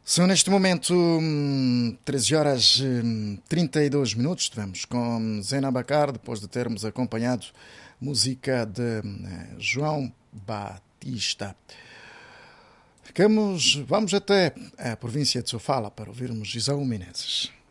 São neste momento 13 horas 32 minutos. Estivemos com Zena Bacar, depois de termos acompanhado música de João Batista. Vamos até a província de Sofala para ouvirmos Isaú Menezes.